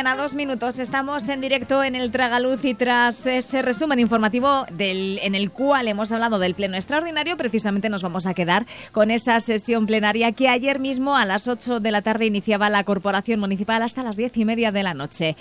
mañana, 2 minutos. Estamos en directo en el Tragaluz y tras ese resumen informativo en el cual hemos hablado del pleno extraordinario, precisamente nos vamos a quedar con esa sesión plenaria que ayer mismo a las 8 de la tarde iniciaba la Corporación Municipal hasta las 10:30 de la noche.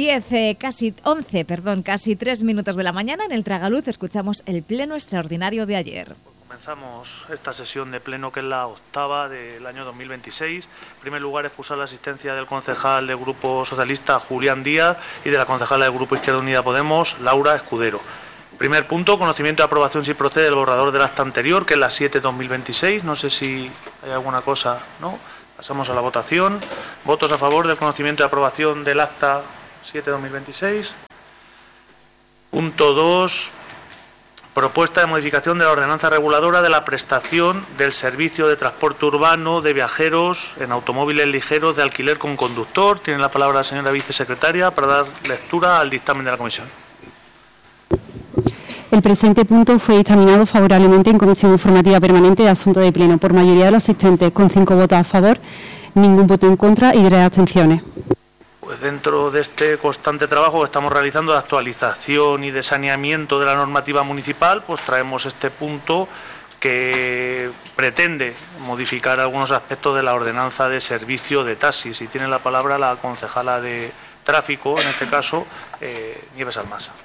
Casi 3 minutos de la mañana en el Tragaluz escuchamos el pleno extraordinario de ayer. Comenzamos esta sesión de pleno, que es la octava del año 2026. En primer lugar, excusar la asistencia del concejal del Grupo Socialista, Julián Díaz, y de la concejala del Grupo Izquierda Unida Podemos, Laura Escudero. Primer punto, conocimiento y aprobación si procede del borrador del acta anterior, que es la 7/2026. No sé si hay alguna cosa, ¿no? Pasamos a la votación. Votos a favor del conocimiento y aprobación del acta 7/2026. Punto 2. Propuesta de modificación de la ordenanza reguladora de la prestación del servicio de transporte urbano de viajeros en automóviles ligeros de alquiler con conductor. Tiene la palabra la señora vicesecretaria para dar lectura al dictamen de la comisión. El presente punto fue dictaminado favorablemente en Comisión Informativa Permanente de Asuntos de Pleno por mayoría de los asistentes, con 5 votos a favor, ningún voto en contra y 3 abstenciones. Pues dentro de este constante trabajo que estamos realizando de actualización y de saneamiento de la normativa municipal, pues traemos este punto que pretende modificar algunos aspectos de la ordenanza de servicio de taxis. Y tiene la palabra la concejala de tráfico, en este caso, Nieves Almasa.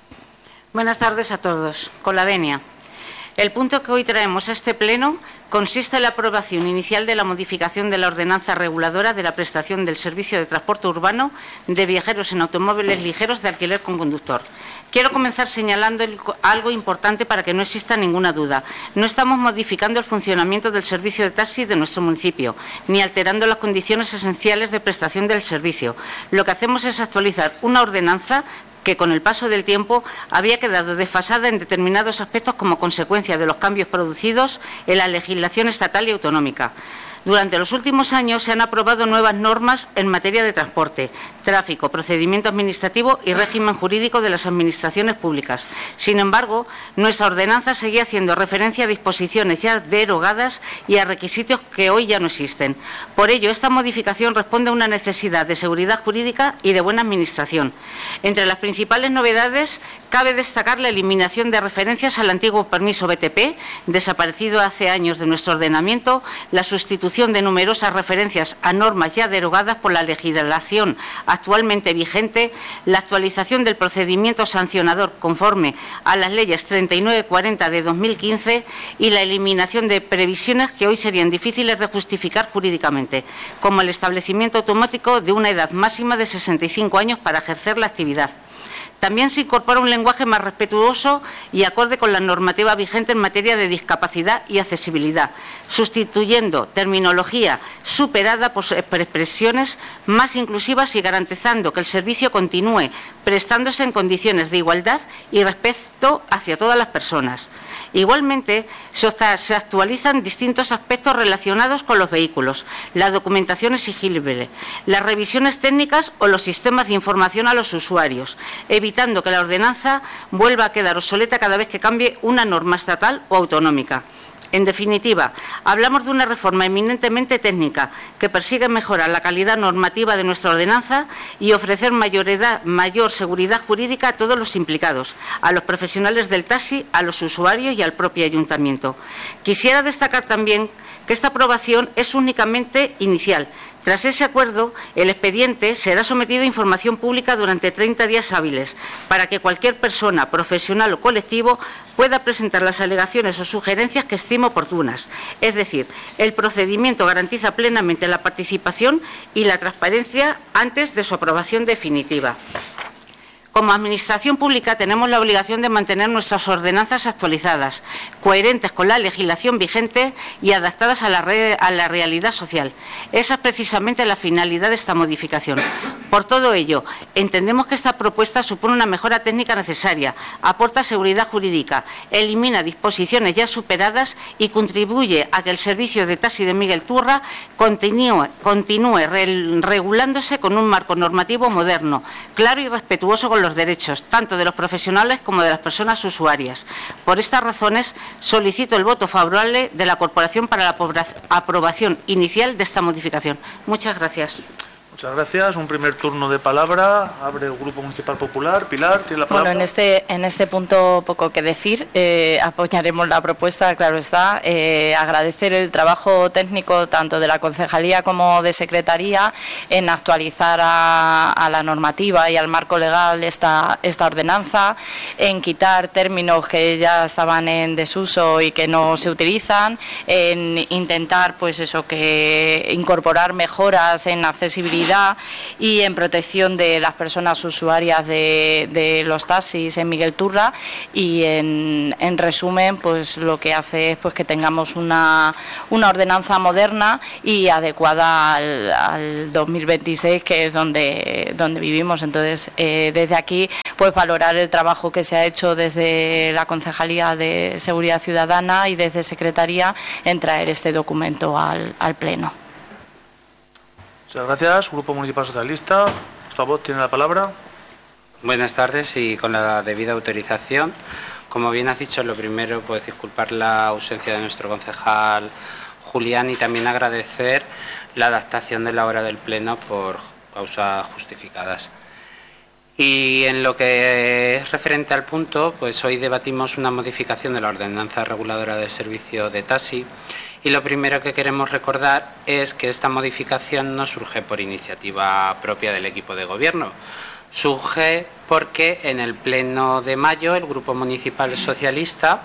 Buenas tardes a todos. Con la venia. El punto que hoy traemos a este pleno consiste en la aprobación inicial de la modificación de la ordenanza reguladora de la prestación del servicio de transporte urbano de viajeros en automóviles ligeros de alquiler con conductor. Quiero comenzar señalando algo importante para que no exista ninguna duda. No estamos modificando el funcionamiento del servicio de taxi de nuestro municipio, ni alterando las condiciones esenciales de prestación del servicio. Lo que hacemos es actualizar una ordenanza que con el paso del tiempo había quedado desfasada en determinados aspectos como consecuencia de los cambios producidos en la legislación estatal y autonómica. Durante los últimos años se han aprobado nuevas normas en materia de transporte, tráfico, procedimiento administrativo y régimen jurídico de las administraciones públicas. Sin embargo, nuestra ordenanza seguía haciendo referencia a disposiciones ya derogadas y a requisitos que hoy ya no existen. Por ello, esta modificación responde a una necesidad de seguridad jurídica y de buena administración. Entre las principales novedades, cabe destacar la eliminación de referencias al antiguo permiso BTP, desaparecido hace años de nuestro ordenamiento, la sustitución de numerosas referencias a normas ya derogadas por la legislación actualmente vigente, la actualización del procedimiento sancionador conforme a las leyes 39 y 40 de 2015 y la eliminación de previsiones que hoy serían difíciles de justificar jurídicamente, como el establecimiento automático de una edad máxima de 65 años para ejercer la actividad. También se incorpora un lenguaje más respetuoso y acorde con la normativa vigente en materia de discapacidad y accesibilidad, sustituyendo terminología superada por expresiones más inclusivas y garantizando que el servicio continúe prestándose en condiciones de igualdad y respeto hacia todas las personas. Igualmente, se actualizan distintos aspectos relacionados con los vehículos, la documentación exigible, las revisiones técnicas o los sistemas de información a los usuarios, evitando que la ordenanza vuelva a quedar obsoleta cada vez que cambie una norma estatal o autonómica. En definitiva, hablamos de una reforma eminentemente técnica que persigue mejorar la calidad normativa de nuestra ordenanza y ofrecer mayor seguridad jurídica a todos los implicados, a los profesionales del taxi, a los usuarios y al propio ayuntamiento. Quisiera destacar también que esta aprobación es únicamente inicial. Tras ese acuerdo, el expediente será sometido a información pública durante 30 días hábiles para que cualquier persona, profesional o colectivo pueda presentar las alegaciones o sugerencias que estime oportunas. Es decir, el procedimiento garantiza plenamente la participación y la transparencia antes de su aprobación definitiva. Como Administración Pública tenemos la obligación de mantener nuestras ordenanzas actualizadas, coherentes con la legislación vigente y adaptadas a la realidad social. Esa es precisamente la finalidad de esta modificación. Por todo ello, entendemos que esta propuesta supone una mejora técnica necesaria, aporta seguridad jurídica, elimina disposiciones ya superadas y contribuye a que el servicio de taxi de Miguel Turra continúe regulándose con un marco normativo moderno, claro y respetuoso con los derechos, tanto de los profesionales como de las personas usuarias. Por estas razones, solicito el voto favorable de la Corporación para la aprobación inicial de esta modificación. Muchas gracias. Muchas gracias. Un primer turno de palabra. Abre el Grupo Municipal Popular. Pilar, tiene la palabra. Bueno, en este punto poco que decir. Apoyaremos la propuesta, claro está. Agradecer el trabajo técnico tanto de la Concejalía como de Secretaría en actualizar a la normativa y al marco legal esta ordenanza, en quitar términos que ya estaban en desuso y que no se utilizan, en intentar pues eso, que incorporar mejoras en accesibilidad y en protección de las personas usuarias de los taxis en Miguel Turra, y en resumen pues lo que hace es pues que tengamos una ordenanza moderna y adecuada al 2026, que es donde vivimos. Entonces desde aquí pues valorar el trabajo que se ha hecho desde la Concejalía de Seguridad Ciudadana y desde Secretaría en traer este documento al Pleno. Muchas gracias. Grupo Municipal Socialista, la voz tiene la palabra. Buenas tardes, y con la debida autorización. Como bien has dicho, lo primero, pues disculpar la ausencia de nuestro concejal Julián, y también agradecer la adaptación de la hora del Pleno por causas justificadas. Y en lo que es referente al punto, pues hoy debatimos una modificación de la ordenanza reguladora del servicio de taxi. Y lo primero que queremos recordar es que esta modificación no surge por iniciativa propia del equipo de gobierno. Surge porque en el Pleno de mayo el Grupo Municipal Socialista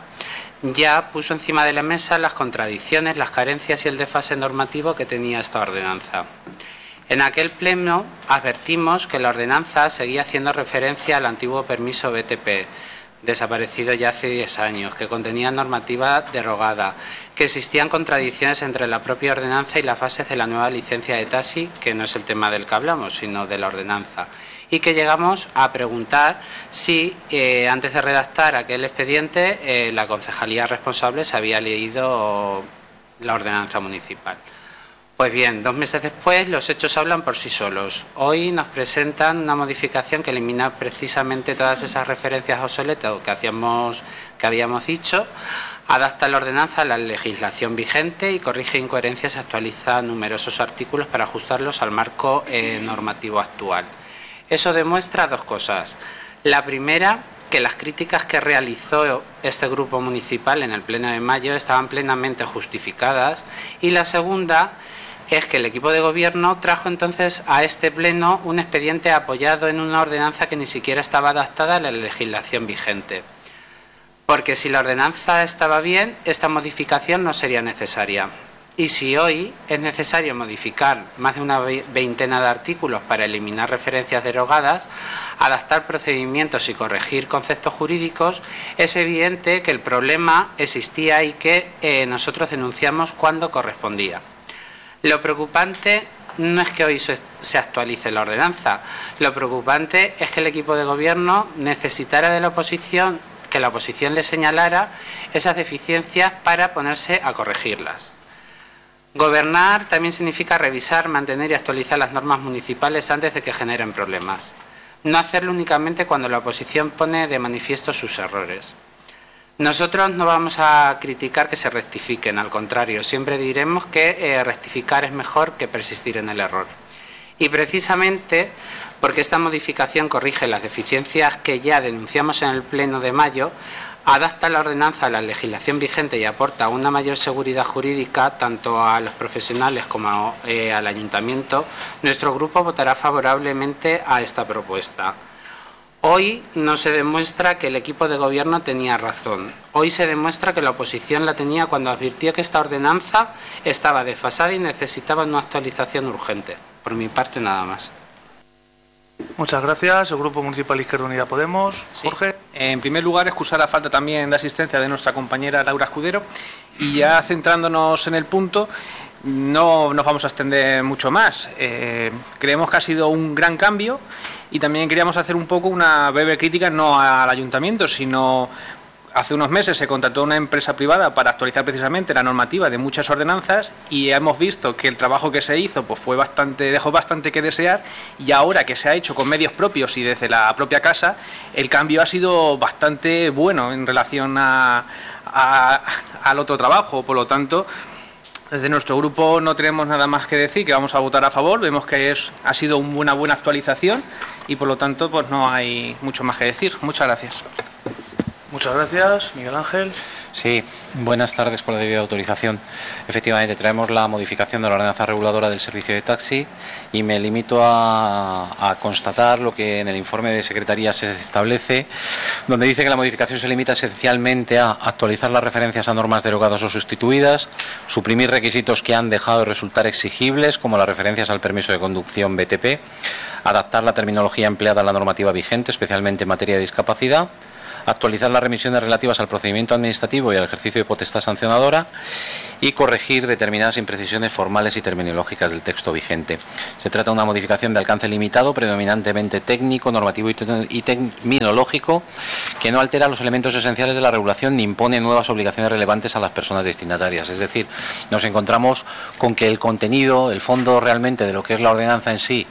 ya puso encima de la mesa las contradicciones, las carencias y el desfase normativo que tenía esta ordenanza. En aquel pleno advertimos que la ordenanza seguía haciendo referencia al antiguo permiso BTP, desaparecido ya hace 10 años, que contenía normativa derogada, que existían contradicciones entre la propia ordenanza y las bases de la nueva licencia de taxi, que no es el tema del que hablamos, sino de la ordenanza, y que llegamos a preguntar si antes de redactar aquel expediente la concejalía responsable se había leído la ordenanza municipal. Pues bien, 2 meses después los hechos hablan por sí solos. Hoy nos presentan una modificación que elimina precisamente todas esas referencias obsoletas que habíamos dicho, adapta la ordenanza a la legislación vigente y corrige incoherencias y actualiza numerosos artículos para ajustarlos al marco normativo actual. Eso demuestra 2 cosas. La primera, que las críticas que realizó este grupo municipal en el Pleno de mayo estaban plenamente justificadas, y la segunda es que el equipo de gobierno trajo entonces a este pleno un expediente apoyado en una ordenanza que ni siquiera estaba adaptada a la legislación vigente. Porque si la ordenanza estaba bien, esta modificación no sería necesaria. Y si hoy es necesario modificar más de una veintena de artículos para eliminar referencias derogadas, adaptar procedimientos y corregir conceptos jurídicos, es evidente que el problema existía y que nosotros denunciamos cuando correspondía. Lo preocupante no es que hoy se actualice la ordenanza, lo preocupante es que el equipo de gobierno necesitara de la oposición, que la oposición le señalara esas deficiencias para ponerse a corregirlas. Gobernar también significa revisar, mantener y actualizar las normas municipales antes de que generen problemas. No hacerlo únicamente cuando la oposición pone de manifiesto sus errores. Nosotros no vamos a criticar que se rectifiquen, al contrario, siempre diremos que rectificar es mejor que persistir en el error. Y precisamente porque esta modificación corrige las deficiencias que ya denunciamos en el Pleno de mayo, adapta la ordenanza a la legislación vigente y aporta una mayor seguridad jurídica tanto a los profesionales como al ayuntamiento, nuestro grupo votará favorablemente a esta propuesta. Hoy no se demuestra que el equipo de gobierno tenía razón. Hoy se demuestra que la oposición la tenía cuando advirtió que esta ordenanza estaba desfasada y necesitaba una actualización urgente. Por mi parte, nada más. Muchas gracias. El Grupo Municipal Izquierda Unida Podemos. Jorge. Sí. En primer lugar, excusar la falta también de asistencia de nuestra compañera Laura Escudero. Y ya centrándonos en el punto, no nos vamos a extender mucho más. Creemos que ha sido un gran cambio y también queríamos hacer un poco una breve crítica, no al ayuntamiento, sino hace unos meses se contrató una empresa privada para actualizar precisamente la normativa de muchas ordenanzas y hemos visto que el trabajo que se hizo pues dejó bastante que desear, y ahora que se ha hecho con medios propios y desde la propia casa, el cambio ha sido bastante bueno en relación al otro trabajo. Por lo tanto, Desde nuestro grupo no tenemos nada más que decir, que vamos a votar a favor. Vemos que ha sido una buena actualización y por lo tanto pues no hay mucho más que decir. Muchas gracias. Muchas gracias, Miguel Ángel. Sí, buenas tardes, con la debida autorización. Efectivamente, traemos la modificación de la ordenanza reguladora del servicio de taxi y me limito a constatar lo que en el informe de Secretaría se establece, donde dice que la modificación se limita esencialmente a actualizar las referencias a normas derogadas o sustituidas, suprimir requisitos que han dejado de resultar exigibles, como las referencias al permiso de conducción BTP, adaptar la terminología empleada a la normativa vigente, especialmente en materia de discapacidad, actualizar las remisiones relativas al procedimiento administrativo y al ejercicio de potestad sancionadora y corregir determinadas imprecisiones formales y terminológicas del texto vigente. Se trata de una modificación de alcance limitado, predominantemente técnico, normativo y terminológico, que no altera los elementos esenciales de la regulación ni impone nuevas obligaciones relevantes a las personas destinatarias. Es decir, nos encontramos con que el contenido, el fondo realmente de lo que es la ordenanza en sí,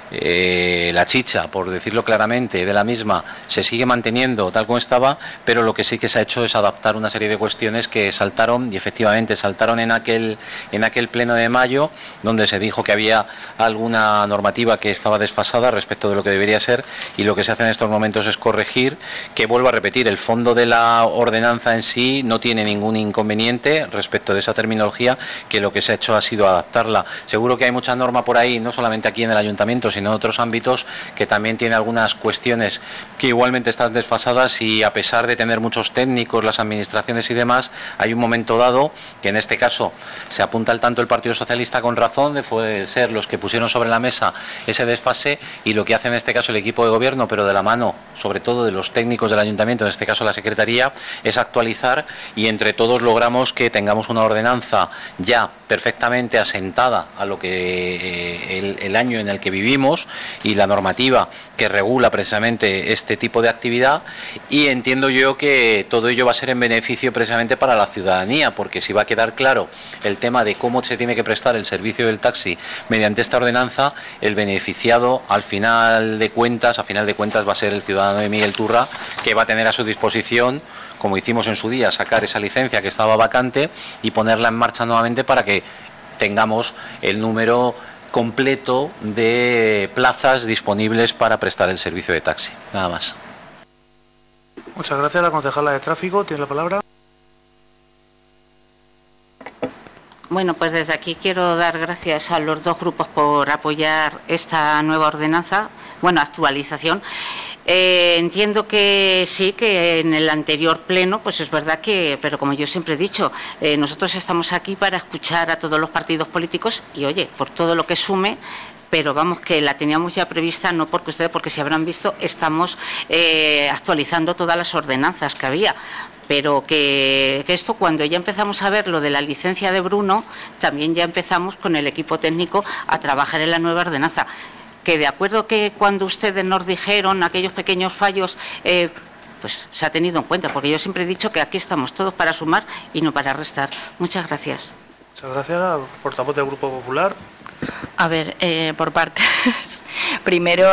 la chicha, por decirlo claramente, de la misma se sigue manteniendo tal como estaba, pero lo que sí que se ha hecho es adaptar una serie de cuestiones que saltaron, y efectivamente saltaron en aquel pleno de mayo, donde se dijo que había alguna normativa que estaba desfasada respecto de lo que debería ser, y lo que se hace en estos momentos es corregir, que vuelvo a repetir, el fondo de la ordenanza en sí no tiene ningún inconveniente respecto de esa terminología, que lo que se ha hecho ha sido adaptarla. Seguro que hay mucha norma por ahí, no solamente aquí en el ayuntamiento, sino en otros ámbitos, que también tiene algunas cuestiones que igualmente están desfasadas, y a pesar de tener muchos técnicos, las administraciones y demás, hay un momento dado que en este caso se apunta al tanto el Partido Socialista con razón de ser los que pusieron sobre la mesa ese desfase, y lo que hace en este caso el equipo de gobierno, pero de la mano sobre todo de los técnicos del ayuntamiento, en este caso la Secretaría, es actualizar, y entre todos logramos que tengamos una ordenanza ya perfectamente asentada a lo que el año en el que vivimos y la normativa que regula precisamente este tipo de actividad, y entiendo yo que todo ello va a ser en beneficio precisamente para la ciudadanía, porque si va a quedar claro el tema de cómo se tiene que prestar el servicio del taxi mediante esta ordenanza, el beneficiado a final de cuentas va a ser el ciudadano de Miguel Turra, que va a tener a su disposición, como hicimos en su día, sacar esa licencia que estaba vacante y ponerla en marcha nuevamente para que tengamos el número completo de plazas disponibles para prestar el servicio de taxi. Nada más. Muchas gracias. La concejala de Tráfico tiene la palabra. Bueno, pues desde aquí quiero dar gracias a los dos grupos por apoyar esta nueva ordenanza, actualización. Entiendo que sí, que en el anterior pleno, pues es verdad que, pero como yo siempre he dicho, nosotros estamos aquí para escuchar a todos los partidos políticos y, oye, por todo lo que sume, pero vamos, que la teníamos ya prevista, no porque ustedes, porque si habrán visto, estamos actualizando todas las ordenanzas que había. Pero que esto, cuando ya empezamos a ver lo de la licencia de Bruno, también ya empezamos con el equipo técnico a trabajar en la nueva ordenanza. Que de acuerdo que cuando ustedes nos dijeron aquellos pequeños fallos, pues se ha tenido en cuenta, porque yo siempre he dicho que aquí estamos todos para sumar y no para restar. Muchas gracias. Muchas gracias. Portavoz del Grupo Popular. A ver, por partes. Primero,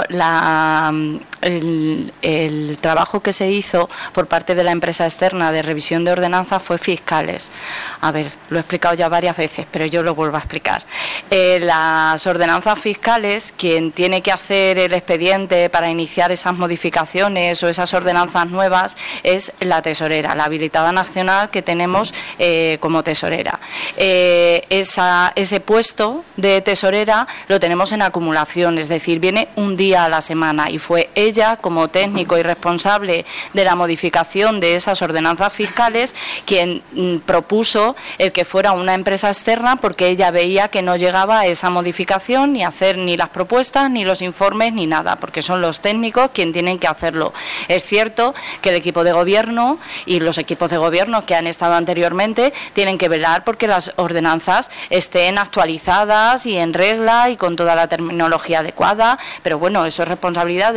el trabajo que se hizo por parte de la empresa externa de revisión de ordenanzas fue fiscales. A ver, lo he explicado ya varias veces, pero yo lo vuelvo a explicar. Las ordenanzas fiscales, quien tiene que hacer el expediente para iniciar esas modificaciones o esas ordenanzas nuevas, es la tesorera, la habilitada nacional que tenemos como tesorera. Ese puesto de tesorera lo tenemos en acumulación, es decir, viene un día a la semana, y fue ella, como técnico y responsable de la modificación de esas ordenanzas fiscales, quien propuso el que fuera una empresa externa, porque ella veía que no llegaba a esa modificación ni hacer ni las propuestas, ni los informes, ni nada, porque son los técnicos quienes tienen que hacerlo. Es cierto que el equipo de gobierno y los equipos de gobierno que han estado anteriormente tienen que velar porque las ordenanzas estén actualizadas y en regla y con toda la terminología adecuada, pero bueno, eso es responsabilidad del equipo de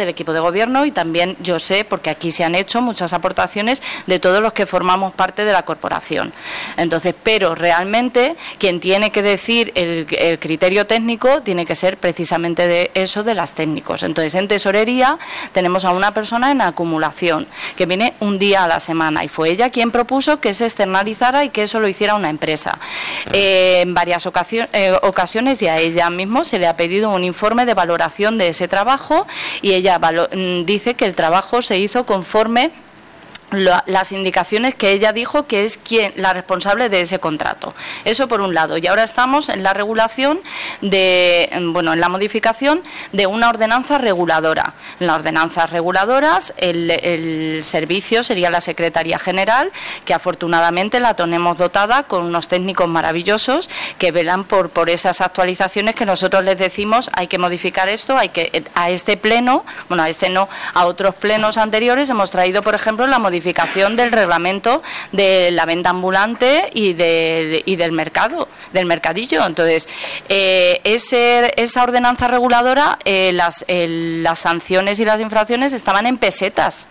Gobierno y también yo sé, porque aquí se han hecho muchas aportaciones de todos los que formamos parte de la corporación. Entonces, pero realmente quien tiene que decir el criterio técnico tiene que ser precisamente de eso, de las técnicos. Entonces, en tesorería tenemos a una persona en acumulación que viene un día a la semana y fue ella quien propuso que se externalizara y que eso lo hiciera una empresa. En varias ocasiones y a ella mismo se le ha pedido un informe de valoración de ese trabajo y ella dice que el trabajo se hizo conforme las indicaciones que ella dijo que es la responsable de ese contrato. Eso por un lado. Y ahora estamos en la regulación en la modificación de una ordenanza reguladora. En las ordenanzas reguladoras el servicio sería la Secretaría General, que afortunadamente la tenemos dotada con unos técnicos maravillosos que velan por esas actualizaciones que nosotros les decimos hay que modificar esto, a este pleno, bueno, a este no, a otros plenos anteriores hemos traído, por ejemplo, la modificación del reglamento de la venta ambulante y del mercado, del mercadillo. Entonces, esa ordenanza reguladora, las sanciones y las infracciones estaban en pesetas.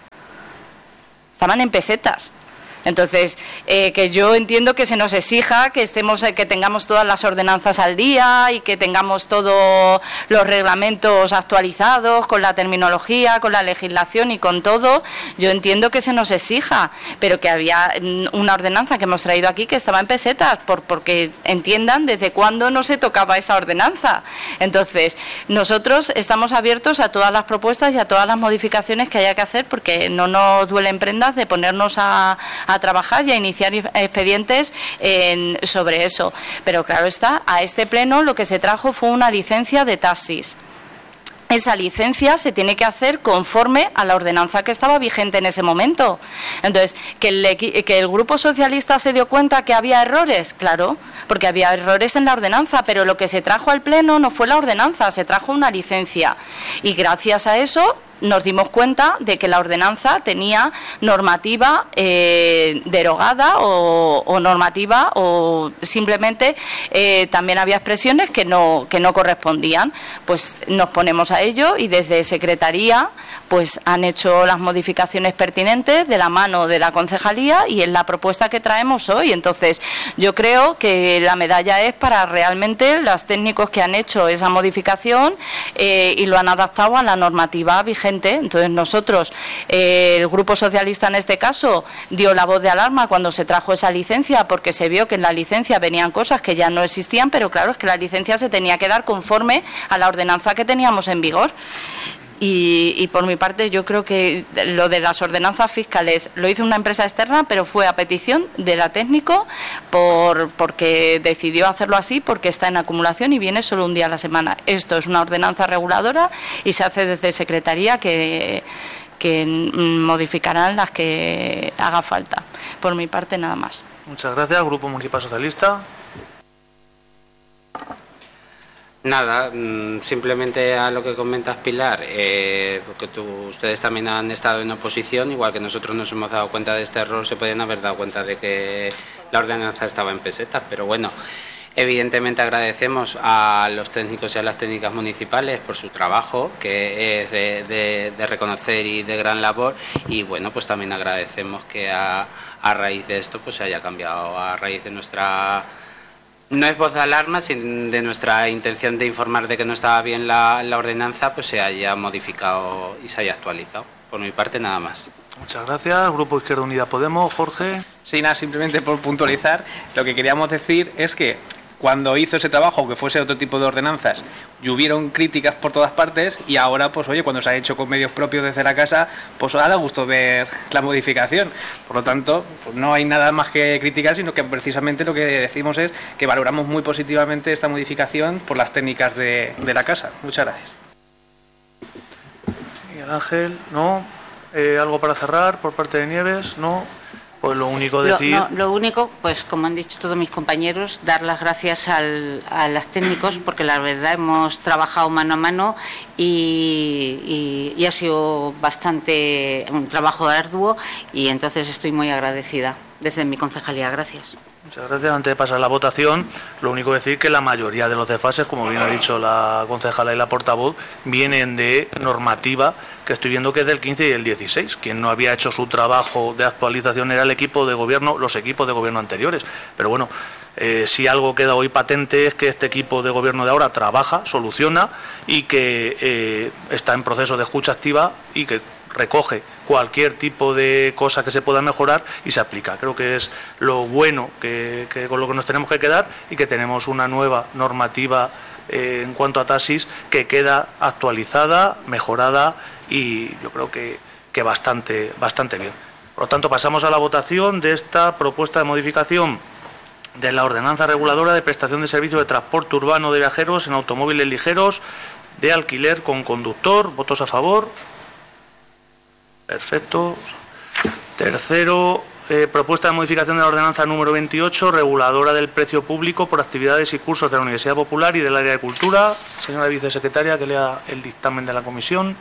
Entonces, que yo entiendo que se nos exija que tengamos todas las ordenanzas al día y que tengamos todos los reglamentos actualizados con la terminología, con la legislación y con todo. Yo entiendo que se nos exija, pero que había una ordenanza que hemos traído aquí que estaba en pesetas, porque entiendan desde cuándo no se tocaba esa ordenanza. Entonces, nosotros estamos abiertos a todas las propuestas y a todas las modificaciones que haya que hacer, porque no nos duelen prendas de ponernos a trabajar y a iniciar expedientes sobre eso. Pero claro está, a este pleno lo que se trajo fue una licencia de taxis. Esa licencia se tiene que hacer conforme a la ordenanza que estaba vigente en ese momento. Entonces, que el Grupo Socialista se dio cuenta que había errores, claro, porque había errores en la ordenanza, pero lo que se trajo al pleno no fue la ordenanza, se trajo una licencia. Y gracias a eso nos dimos cuenta de que la ordenanza tenía normativa derogada o normativa, o simplemente también había expresiones que no correspondían. Pues nos ponemos a ello y desde Secretaría pues han hecho las modificaciones pertinentes de la mano de la concejalía y en la propuesta que traemos hoy. Entonces, yo creo que la medalla es para realmente los técnicos que han hecho esa modificación y lo han adaptado a la normativa vigente. Entonces, nosotros, el Grupo Socialista en este caso, dio la voz de alarma cuando se trajo esa licencia, porque se vio que en la licencia venían cosas que ya no existían, pero claro, es que la licencia se tenía que dar conforme a la ordenanza que teníamos en vigor. Y por mi parte yo creo que lo de las ordenanzas fiscales lo hizo una empresa externa, pero fue a petición de la técnico porque decidió hacerlo así, porque está en acumulación y viene solo un día a la semana. Esto es una ordenanza reguladora y se hace desde Secretaría que modificarán las que haga falta. Por mi parte nada más. Muchas gracias, Grupo Municipal Socialista. Nada, simplemente a lo que comentas, Pilar, porque ustedes también han estado en oposición, igual que nosotros nos hemos dado cuenta de este error, se podían haber dado cuenta de que la ordenanza estaba en pesetas, pero bueno, evidentemente agradecemos a los técnicos y a las técnicas municipales por su trabajo, que es de reconocer y de gran labor, y bueno, pues también agradecemos que a raíz de esto pues se haya cambiado, a raíz de nuestra... No es voz de alarma, sino de nuestra intención de informar de que no estaba bien la ordenanza, pues se haya modificado y se haya actualizado. Por mi parte, nada más. Muchas gracias. Grupo Izquierda Unida Podemos, Jorge. Sí, nada, simplemente por puntualizar, lo que queríamos decir es que cuando hizo ese trabajo, que fuese otro tipo de ordenanzas, y hubieron críticas por todas partes, y ahora, pues oye, cuando se ha hecho con medios propios desde la casa, pues ahora da gusto ver la modificación. Por lo tanto, pues no hay nada más que criticar, sino que precisamente lo que decimos es que valoramos muy positivamente esta modificación por las técnicas de la casa. Muchas gracias. Miguel Ángel, ¿no? ¿Algo para cerrar por parte de Nieves? ¿No? Pues lo único decir... Lo único, pues como han dicho todos mis compañeros, dar las gracias a los técnicos, porque la verdad hemos trabajado mano a mano y ha sido bastante un trabajo arduo, y entonces estoy muy agradecida. desde mi concejalía. Gracias. Muchas gracias. Antes de pasar a la votación, lo único que decir que la mayoría de los desfases, como bien ha dicho la concejala y la portavoz, vienen de normativa que estoy viendo que es del 15 y del 16. Quien no había hecho su trabajo de actualización era el equipo de gobierno, los equipos de gobierno anteriores. Pero bueno, si algo queda hoy patente es que este equipo de gobierno de ahora trabaja, soluciona y que está en proceso de escucha activa y que recoge cualquier tipo de cosa que se pueda mejorar y se aplica. Creo que es lo bueno que con lo que nos tenemos que quedar y que tenemos una nueva normativa en cuanto a taxis que queda actualizada, mejorada y yo creo que bastante bien. Por lo tanto, pasamos a la votación de esta propuesta de modificación de la ordenanza reguladora de prestación de servicios de transporte urbano de viajeros en automóviles ligeros de alquiler con conductor. ¿Votos a favor? Perfecto. Tercero, propuesta de modificación de la ordenanza número 28, reguladora del precio público por actividades y cursos de la Universidad Popular y del área de cultura. Señora vicesecretaria, que lea el dictamen de la comisión.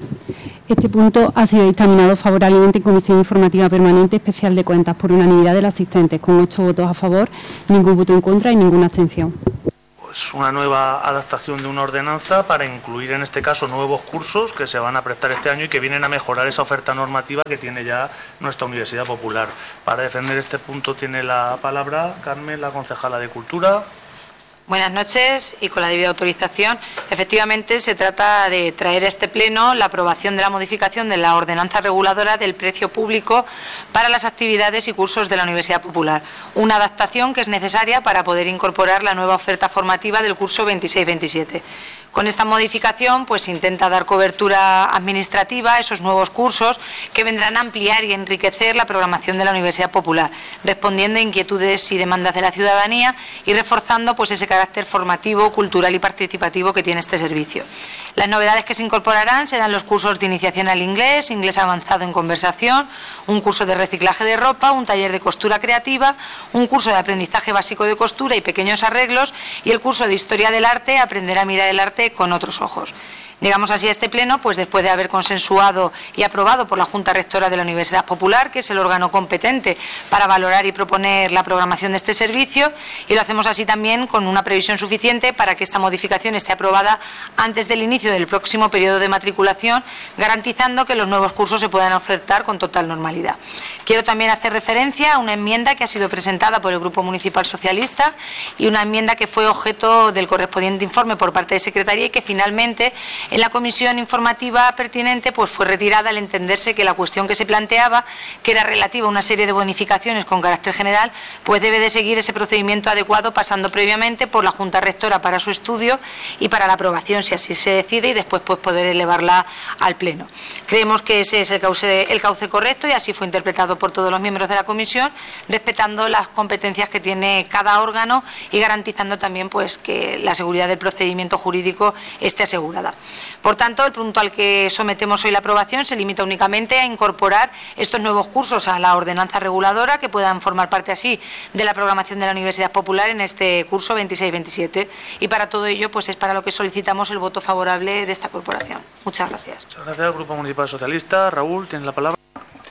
Este punto ha sido dictaminado favorablemente en Comisión Informativa Permanente Especial de Cuentas por unanimidad de los asistentes, con 8 votos a favor, ningún voto en contra y ninguna abstención. Pues una nueva adaptación de una ordenanza para incluir en este caso nuevos cursos que se van a prestar este año y que vienen a mejorar esa oferta normativa que tiene ya nuestra Universidad Popular. Para defender este punto tiene la palabra Carmen, la concejala de Cultura. Buenas noches y con la debida autorización. Efectivamente, se trata de traer a este pleno la aprobación de la modificación de la ordenanza reguladora del precio público para las actividades y cursos de la Universidad Popular. Una adaptación que es necesaria para poder incorporar la nueva oferta formativa del curso 26-27. Con esta modificación pues se intenta dar cobertura administrativa a esos nuevos cursos que vendrán a ampliar y enriquecer la programación de la Universidad Popular, respondiendo a inquietudes y demandas de la ciudadanía y reforzando pues ese carácter formativo, cultural y participativo que tiene este servicio. Las novedades que se incorporarán serán los cursos de iniciación al inglés, inglés avanzado en conversación, un curso de reciclaje de ropa, un taller de costura creativa, un curso de aprendizaje básico de costura y pequeños arreglos y el curso de historia del arte, aprender a mirar el arte con otros ojos. Llegamos así a este pleno, pues después de haber consensuado y aprobado por la Junta Rectora de la Universidad Popular, que es el órgano competente para valorar y proponer la programación de este servicio, y lo hacemos así también con una previsión suficiente para que esta modificación esté aprobada antes del inicio del próximo periodo de matriculación, garantizando que los nuevos cursos se puedan ofertar con total normalidad. Quiero también hacer referencia a una enmienda que ha sido presentada por el Grupo Municipal Socialista y una enmienda que fue objeto del correspondiente informe por parte de Secretaría y que finalmente en la comisión informativa pertinente pues fue retirada al entenderse que la cuestión que se planteaba, que era relativa a una serie de bonificaciones con carácter general, pues debe de seguir ese procedimiento adecuado pasando previamente por la Junta Rectora para su estudio y para la aprobación si así se decide y después pues poder elevarla al Pleno. Creemos que ese es el cauce correcto y así fue interpretado por todos los miembros de la comisión, respetando las competencias que tiene cada órgano y garantizando también pues que la seguridad del procedimiento jurídico esté asegurada. Por tanto, el punto al que sometemos hoy la aprobación se limita únicamente a incorporar estos nuevos cursos a la ordenanza reguladora que puedan formar parte así de la programación de la Universidad Popular en este curso 26-27 y para todo ello pues es para lo que solicitamos el voto favorable de esta corporación. Muchas gracias. Muchas gracias, Grupo Municipal Socialista. Raúl, tienes la palabra.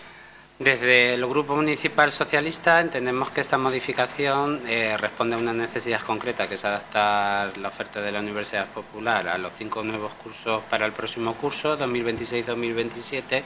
Desde el Grupo Municipal Socialista entendemos que esta modificación responde a una necesidad concreta, que es adaptar la oferta de la Universidad Popular a los 5 nuevos cursos para el próximo curso, 2026-2027,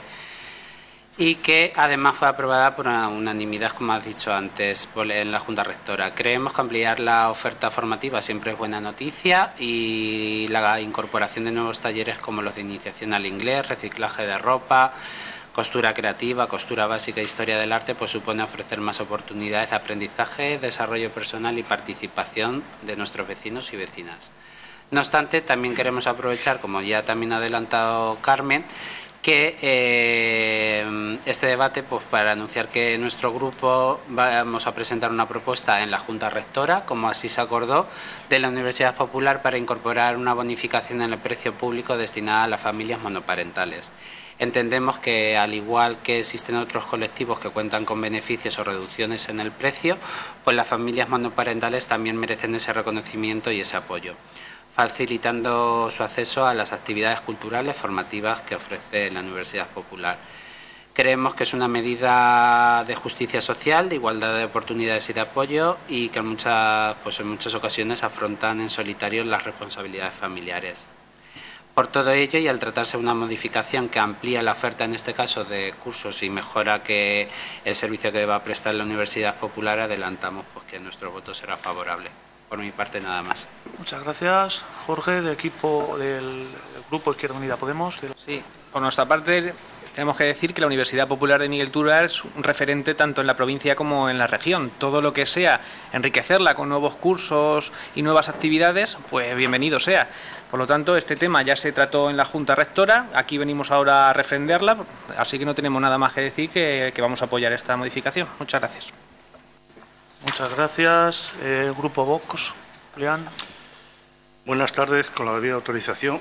y que además fue aprobada por una unanimidad, como has dicho antes, en la Junta Rectora. Creemos que ampliar la oferta formativa siempre es buena noticia y la incorporación de nuevos talleres como los de iniciación al inglés, reciclaje de ropa, costura creativa, costura básica e historia del arte, pues supone ofrecer más oportunidades de aprendizaje, desarrollo personal y participación de nuestros vecinos y vecinas. No obstante, también queremos aprovechar, como ya también ha adelantado Carmen, que este debate pues para anunciar que nuestro grupo vamos a presentar una propuesta en la Junta Rectora, como así se acordó, de la Universidad Popular para incorporar una bonificación en el precio público destinada a las familias monoparentales. Entendemos que, al igual que existen otros colectivos que cuentan con beneficios o reducciones en el precio, pues las familias monoparentales también merecen ese reconocimiento y ese apoyo, facilitando su acceso a las actividades culturales formativas que ofrece la Universidad Popular. Creemos que es una medida de justicia social, de igualdad de oportunidades y de apoyo, y que en muchas ocasiones afrontan en solitario las responsabilidades familiares. Por todo ello, y al tratarse de una modificación que amplía la oferta, en este caso, de cursos y mejora que el servicio que va a prestar la Universidad Popular, adelantamos pues que nuestro voto será favorable. Por mi parte, nada más. Muchas gracias, Jorge, del equipo del Grupo Izquierda Unida Podemos. Sí, por nuestra parte, tenemos que decir que la Universidad Popular de Miguel Turra es un referente tanto en la provincia como en la región. Todo lo que sea enriquecerla con nuevos cursos y nuevas actividades, pues bienvenido sea. Por lo tanto, este tema ya se trató en la Junta Rectora, aquí venimos ahora a refrendarla, así que no tenemos nada más que decir que vamos a apoyar esta modificación. Muchas gracias. Muchas gracias. Grupo Vox, Julián. Buenas tardes, con la debida autorización.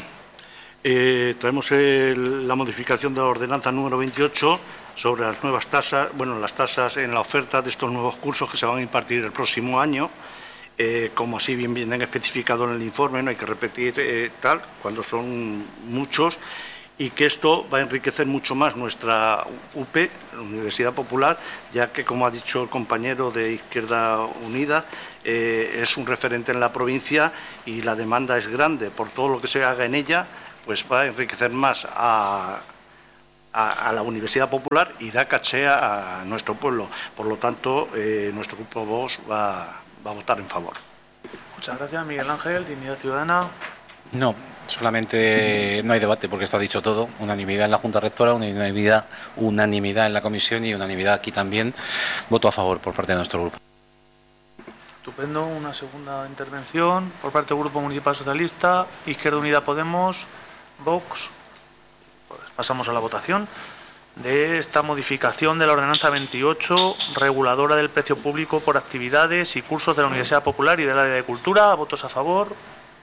Traemos la modificación de la ordenanza número 28 sobre las nuevas tasas, las tasas en la oferta de estos nuevos cursos que se van a impartir el próximo año. Como así bien vienen especificado en el informe, no hay que repetir cuando son muchos, y que esto va a enriquecer mucho más nuestra UP, la Universidad Popular, ya que, como ha dicho el compañero de Izquierda Unida, es un referente en la provincia y la demanda es grande. Por todo lo que se haga en ella, pues va a enriquecer más a la Universidad Popular y da caché a nuestro pueblo. Por lo tanto, nuestro Grupo Vox va a votar en favor. Muchas gracias, Miguel Ángel, Dignidad Ciudadana. No, solamente no hay debate porque está dicho todo. Unanimidad en la Junta Rectora, unanimidad en la comisión y unanimidad aquí también. Voto a favor por parte de nuestro grupo. Estupendo. Una segunda intervención por parte del Grupo Municipal Socialista, Izquierda Unida Podemos, Vox. Pues pasamos a la votación de esta modificación de la ordenanza 28, reguladora del precio público por actividades y cursos de la Universidad Popular y del área de cultura. Votos a favor.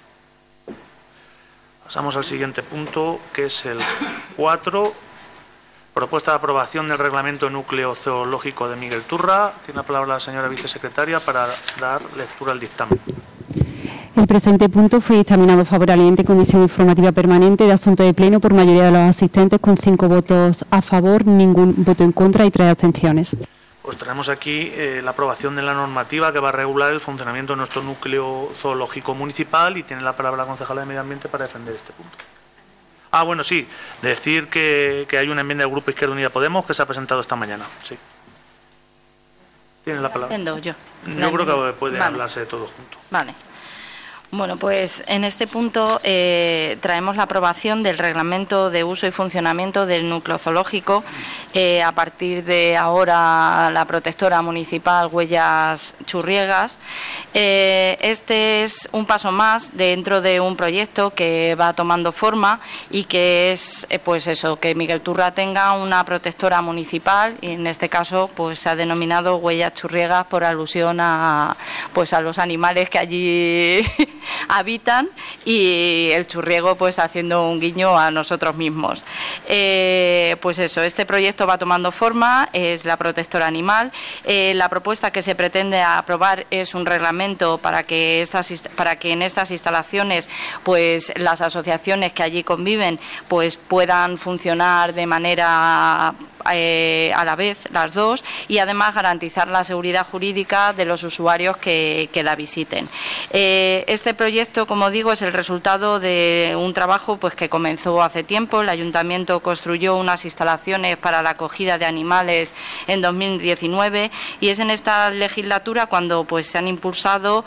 Pasamos al siguiente punto, que es el 4, propuesta de aprobación del reglamento núcleo zoológico de Miguel Turra. Tiene la palabra la señora vicesecretaria para dar lectura al dictamen. El presente punto fue dictaminado favorablemente en Comisión Informativa Permanente de Asuntos de Pleno por mayoría de los asistentes, con 5 votos a favor, ningún voto en contra y 3 abstenciones. Pues traemos aquí la aprobación de la normativa que va a regular el funcionamiento de nuestro núcleo zoológico municipal, y tiene la palabra la concejala de Medio Ambiente para defender este punto. Bueno, sí, decir que hay una enmienda del Grupo Izquierda Unida Podemos que se ha presentado esta mañana. Sí. Tiene la palabra. Yo creo que puede hablarse de todo junto. Vale. Bueno, pues en este punto traemos la aprobación del reglamento de uso y funcionamiento del núcleo zoológico. A partir de ahora, la protectora municipal Huellas Churriegas. Este es un paso más dentro de un proyecto que va tomando forma y que es, pues eso, que Miguel Turra tenga una protectora municipal, y en este caso, pues se ha denominado Huellas Churriegas por alusión a los animales que allí habitan, y el churriego pues haciendo un guiño a nosotros mismos. Pues eso, este proyecto va tomando forma, es la protectora animal. La propuesta que se pretende aprobar es un reglamento para que en estas instalaciones pues las asociaciones que allí conviven pues puedan funcionar de manera a la vez las dos, y además garantizar la seguridad jurídica de los usuarios que la visiten. Este proyecto, como digo, es el resultado de un trabajo pues que comenzó hace tiempo. El Ayuntamiento construyó unas instalaciones para la acogida de animales en 2019, y es en esta legislatura cuando pues se ha impulsado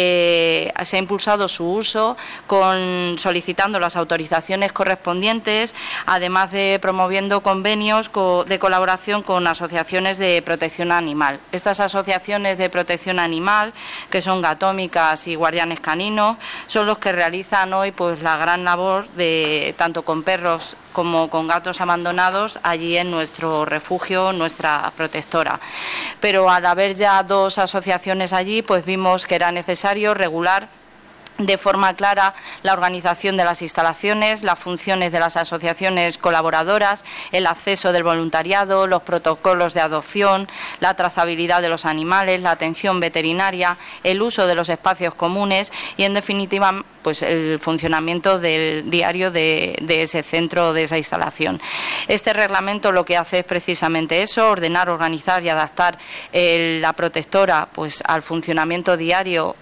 su uso, solicitando las autorizaciones correspondientes, además de promoviendo convenios de colaboración con asociaciones de protección animal. Estas asociaciones de protección animal, que son Gatómicas y Guardianes Caninos, son los que realizan hoy pues la gran labor de tanto con perros como con gatos abandonados allí en nuestro refugio, nuestra protectora. Pero al haber ya 2 asociaciones allí, pues vimos que era necesario regular de forma clara la organización de las instalaciones, las funciones de las asociaciones colaboradoras, el acceso del voluntariado, los protocolos de adopción, la trazabilidad de los animales, la atención veterinaria, el uso de los espacios comunes y, en definitiva, pues el funcionamiento del diario de ese centro, de esa instalación. Este reglamento lo que hace es precisamente eso, ordenar, organizar y adaptar la protectora pues al funcionamiento diario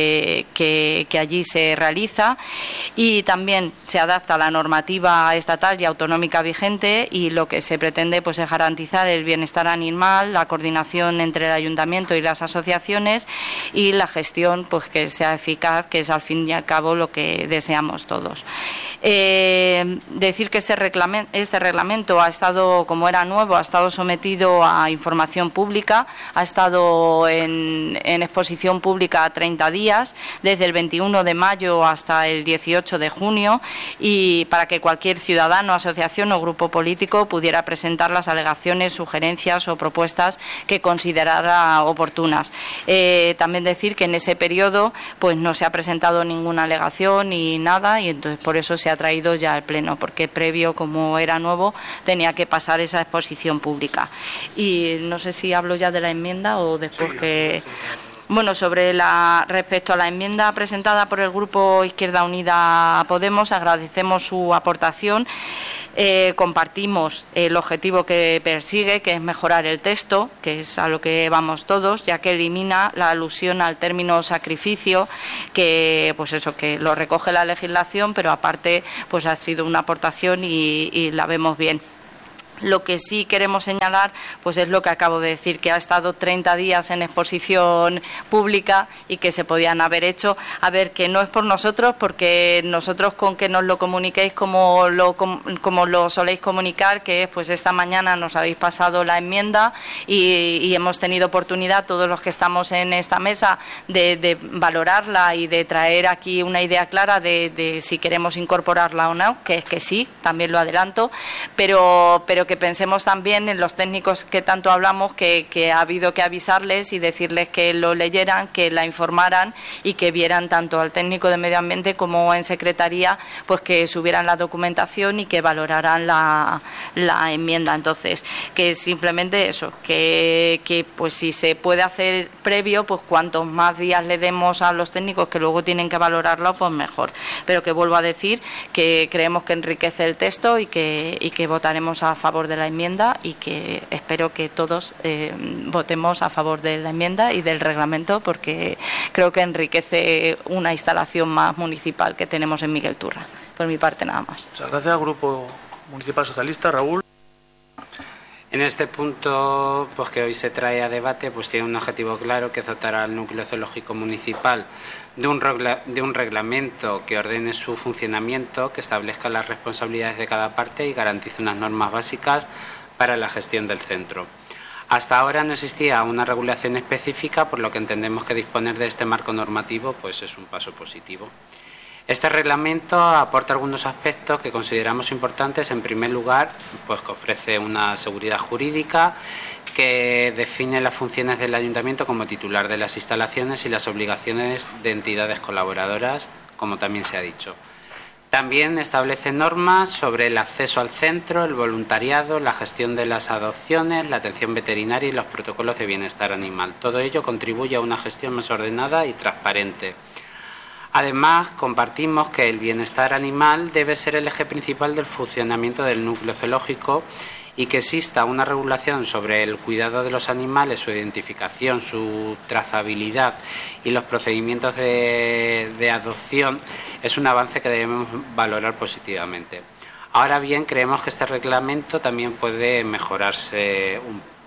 que allí se realiza, y también se adapta a la normativa estatal y autonómica vigente, y lo que se pretende pues es garantizar el bienestar animal, la coordinación entre el ayuntamiento y las asociaciones y la gestión pues que sea eficaz, que es al fin y al cabo lo que deseamos todos. Decir que este reglamento ha estado, como era nuevo, ha estado sometido a información pública, ha estado en exposición pública 30 días, desde el 21 de mayo hasta el 18 de junio, y para que cualquier ciudadano, asociación o grupo político pudiera presentar las alegaciones, sugerencias o propuestas que considerara oportunas. También decir que en ese periodo pues no se ha presentado ninguna alegación ni nada, y entonces por eso se ha traído ya al Pleno, porque previo, como era nuevo, tenía que pasar esa exposición pública. Y no sé si hablo ya de la enmienda o después que... Bueno, respecto a la enmienda presentada por el Grupo Izquierda Unida Podemos, agradecemos su aportación. Compartimos el objetivo que persigue, que es mejorar el texto, que es a lo que vamos todos, ya que elimina la alusión al término sacrificio, que pues eso, que lo recoge la legislación, pero aparte pues ha sido una aportación y la vemos bien. Lo que sí queremos señalar pues es lo que acabo de decir, que ha estado 30 días en exposición pública y que se podían haber hecho. A ver, que no es por nosotros, porque nosotros con que nos lo comuniquéis como lo soléis comunicar, que es pues esta mañana nos habéis pasado la enmienda y hemos tenido oportunidad, todos los que estamos en esta mesa, de valorarla y de traer aquí una idea clara de si queremos incorporarla o no, que es que sí, también lo adelanto, pero que pensemos también en los técnicos que tanto hablamos, que ha habido que avisarles y decirles que lo leyeran, que la informaran y que vieran tanto al técnico de medio ambiente como en secretaría, pues que subieran la documentación y que valoraran la enmienda. Entonces, que simplemente eso, que pues si se puede hacer previo, pues cuantos más días le demos a los técnicos que luego tienen que valorarlo, pues mejor. Pero que vuelvo a decir que creemos que enriquece el texto y que votaremos a favor de la enmienda, y que espero que todos votemos a favor de la enmienda y del reglamento, porque creo que enriquece una instalación más municipal que tenemos en Miguel Turra. Por mi parte, nada más. Muchas gracias, Grupo Municipal Socialista. Raúl. En este punto pues que hoy se trae a debate, pues tiene un objetivo claro, que es dotar al núcleo zoológico municipal de un reglamento que ordene su funcionamiento, que establezca las responsabilidades de cada parte y garantice unas normas básicas para la gestión del centro. Hasta ahora no existía una regulación específica, por lo que entendemos que disponer de este marco normativo pues es un paso positivo. Este reglamento aporta algunos aspectos que consideramos importantes. En primer lugar, pues que ofrece una seguridad jurídica, que define las funciones del ayuntamiento como titular de las instalaciones y las obligaciones de entidades colaboradoras, como también se ha dicho. También establece normas sobre el acceso al centro, el voluntariado, la gestión de las adopciones, la atención veterinaria y los protocolos de bienestar animal. Todo ello contribuye a una gestión más ordenada y transparente. Además, compartimos que el bienestar animal debe ser el eje principal del funcionamiento del núcleo zoológico y que exista una regulación sobre el cuidado de los animales, su identificación, su trazabilidad y los procedimientos de adopción es un avance que debemos valorar positivamente. Ahora bien, creemos que este reglamento también puede mejorarse.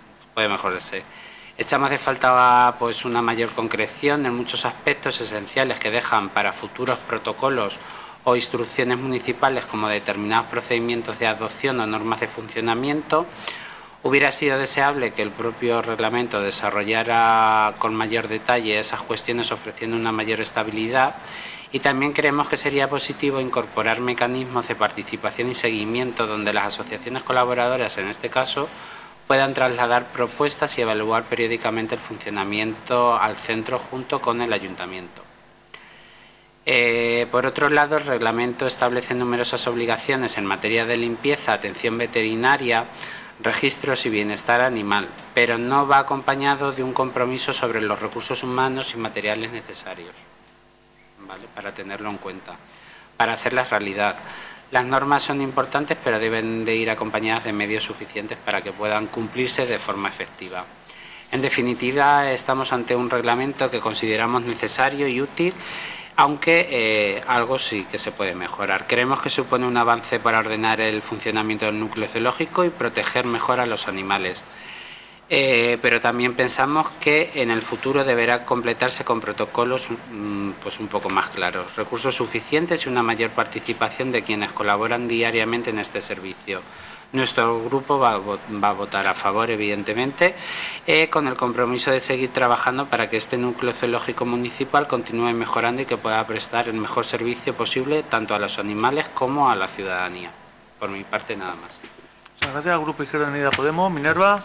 Echamos de falta pues una mayor concreción en muchos aspectos esenciales que dejan para futuros protocolos o instrucciones municipales, como determinados procedimientos de adopción o normas de funcionamiento. Hubiera sido deseable que el propio reglamento desarrollara con mayor detalle esas cuestiones, ofreciendo una mayor estabilidad, y también creemos que sería positivo incorporar mecanismos de participación y seguimiento donde las asociaciones colaboradoras, en este caso, puedan trasladar propuestas y evaluar periódicamente el funcionamiento al centro junto con el ayuntamiento. Por otro lado, el reglamento establece numerosas obligaciones en materia de limpieza, atención veterinaria, registros y bienestar animal, pero no va acompañado de un compromiso sobre los recursos humanos y materiales necesarios, ¿vale?, para tenerlo en cuenta, para hacerlas realidad. Las normas son importantes, pero deben de ir acompañadas de medios suficientes para que puedan cumplirse de forma efectiva. En definitiva, estamos ante un reglamento que consideramos necesario y útil, aunque algo sí que se puede mejorar. Creemos que supone un avance para ordenar el funcionamiento del núcleo zoológico y proteger mejor a los animales. Pero también pensamos que en el futuro deberá completarse con protocolos pues un poco más claros, recursos suficientes y una mayor participación de quienes colaboran diariamente en este servicio. Nuestro grupo va a votar a favor, evidentemente, con el compromiso de seguir trabajando para que este núcleo zoológico municipal continúe mejorando y que pueda prestar el mejor servicio posible tanto a los animales como a la ciudadanía. Por mi parte, nada más. Muchas gracias al Grupo Izquierda Unida Podemos. Minerva.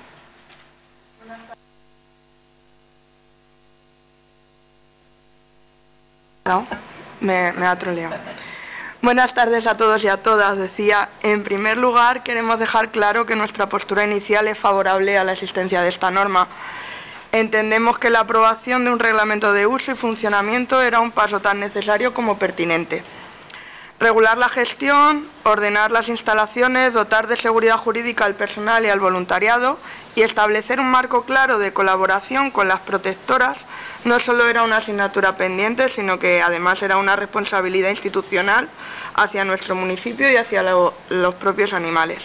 No, me ha troleado. Buenas tardes a todos y a todas. Decía, en primer lugar, queremos dejar claro que nuestra postura inicial es favorable a la existencia de esta norma. Entendemos que la aprobación de un reglamento de uso y funcionamiento era un paso tan necesario como pertinente. Regular la gestión, ordenar las instalaciones, dotar de seguridad jurídica al personal y al voluntariado y establecer un marco claro de colaboración con las protectoras no solo era una asignatura pendiente, sino que además era una responsabilidad institucional hacia nuestro municipio y hacia los propios animales.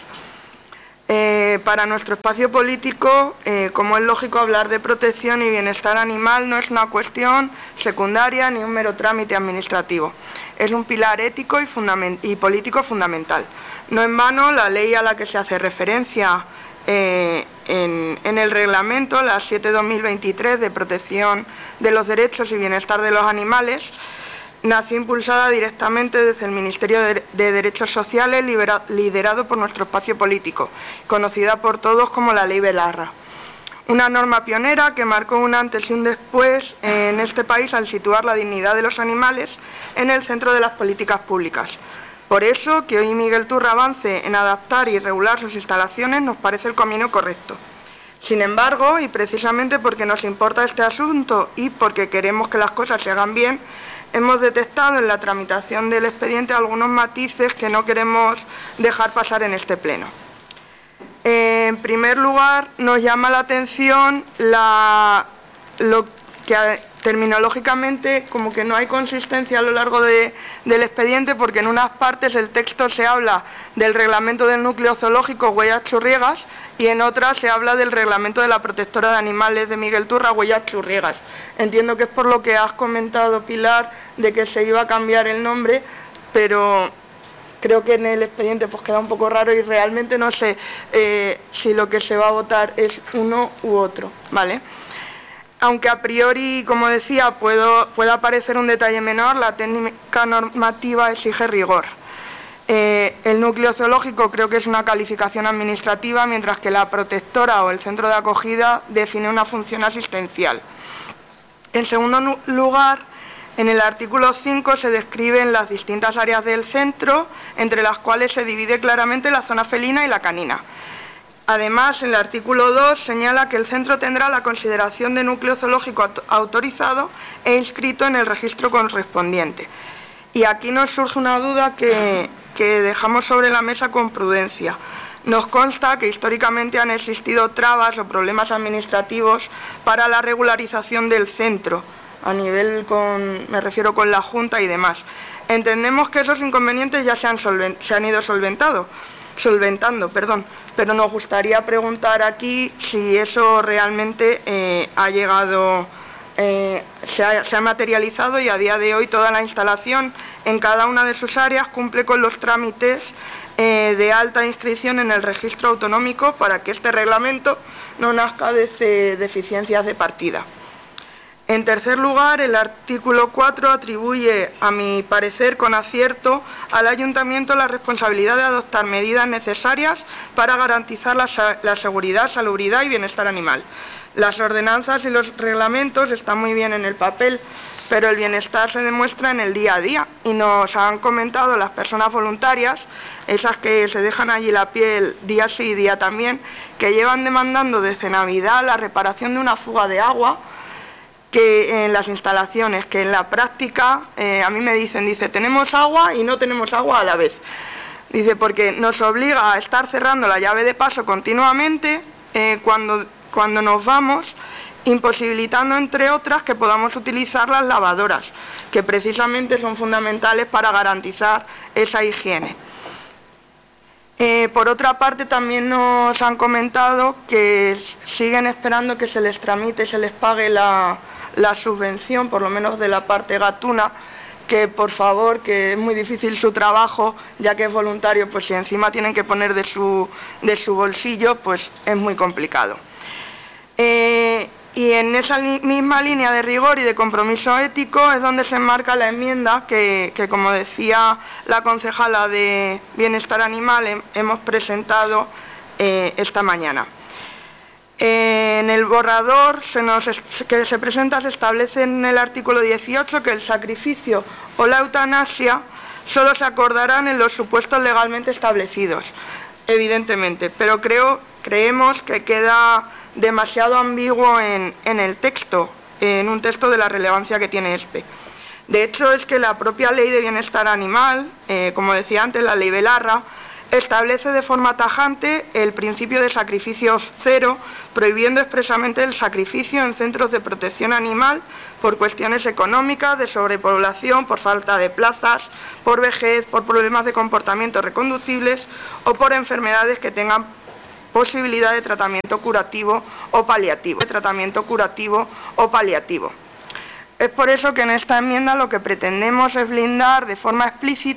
Para nuestro espacio político, como es lógico, hablar de protección y bienestar animal no es una cuestión secundaria ni un mero trámite administrativo. Es un pilar ético y político fundamental. No en vano, la ley a la que se hace referencia en el reglamento, la 7/2023 de protección de los derechos y bienestar de los animales, nació impulsada directamente desde el Ministerio de Derechos Sociales, liderado por nuestro espacio político, conocida por todos como la Ley Belarra. Una norma pionera que marcó un antes y un después en este país al situar la dignidad de los animales en el centro de las políticas públicas. Por eso, que hoy Miguel Turra avance en adaptar y regular sus instalaciones nos parece el camino correcto. Sin embargo, y precisamente porque nos importa este asunto y porque queremos que las cosas se hagan bien, hemos detectado en la tramitación del expediente algunos matices que no queremos dejar pasar en este pleno. En primer lugar, nos llama la atención lo que terminológicamente como que no hay consistencia a lo largo del expediente, porque en unas partes el texto se habla del reglamento del núcleo zoológico Huellas Churriegas y en otras se habla del reglamento de la protectora de animales de Miguel Turra Huellas Churriegas. Entiendo que es por lo que has comentado, Pilar, de que se iba a cambiar el nombre, pero creo que en el expediente pues queda un poco raro y realmente no sé si lo que se va a votar es uno u otro, ¿vale? Aunque a priori, como decía, pueda parecer un detalle menor, la técnica normativa exige rigor. El núcleo zoológico creo que es una calificación administrativa, mientras que la protectora o el centro de acogida define una función asistencial. En segundo lugar, en el artículo 5 se describen las distintas áreas del centro, entre las cuales se divide claramente la zona felina y la canina. Además, en el artículo 2 señala que el centro tendrá la consideración de núcleo zoológico autorizado e inscrito en el registro correspondiente. Y aquí nos surge una duda que dejamos sobre la mesa con prudencia. Nos consta que históricamente han existido trabas o problemas administrativos para la regularización del centro, a nivel me refiero con la Junta y demás. Entendemos que esos inconvenientes ya se han ido solventando, pero nos gustaría preguntar aquí si eso realmente ha llegado, se ha materializado y a día de hoy toda la instalación en cada una de sus áreas cumple con los trámites de alta inscripción en el registro autonómico para que este reglamento no nazca de deficiencias de partida. En tercer lugar, el artículo 4 atribuye, a mi parecer con acierto, al Ayuntamiento la responsabilidad de adoptar medidas necesarias para garantizar la seguridad, salubridad y bienestar animal. Las ordenanzas y los reglamentos están muy bien en el papel, pero el bienestar se demuestra en el día a día y nos han comentado las personas voluntarias, esas que se dejan allí la piel día sí y día también, que llevan demandando desde Navidad la reparación de una fuga de agua que en las instalaciones, que en la práctica a mí me dicen, tenemos agua y no tenemos agua a la vez. Dice, porque nos obliga a estar cerrando la llave de paso continuamente cuando nos vamos, imposibilitando, entre otras, que podamos utilizar las lavadoras, que precisamente son fundamentales para garantizar esa higiene. Por otra parte, también nos han comentado que siguen esperando que se les tramite, se les pague la subvención, por lo menos de la parte gatuna, que por favor, que es muy difícil su trabajo, ya que es voluntario, pues si encima tienen que poner de su bolsillo, pues es muy complicado. Y en esa misma línea de rigor y de compromiso ético es donde se enmarca la enmienda que como decía la concejala de Bienestar Animal, hemos presentado esta mañana. En el borrador que se presenta se establece en el artículo 18 que el sacrificio o la eutanasia solo se acordarán en los supuestos legalmente establecidos, evidentemente, pero creemos que queda demasiado ambiguo en el texto, en un texto de la relevancia que tiene este. De hecho, es que la propia Ley de Bienestar Animal, como decía antes, la Ley Belarra, establece de forma tajante el principio de sacrificio cero, prohibiendo expresamente el sacrificio en centros de protección animal por cuestiones económicas, de sobrepoblación, por falta de plazas, por vejez, por problemas de comportamiento reconducibles o por enfermedades que tengan posibilidad de tratamiento curativo o paliativo. Es por eso que en esta enmienda lo que pretendemos es blindar de forma explícita